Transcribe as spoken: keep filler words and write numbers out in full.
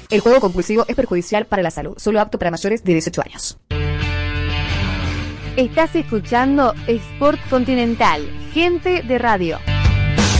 El juego compulsivo es perjudicial para la salud. Solo apto para mayores de dieciocho años. Estás escuchando Sport Continental, gente de radio.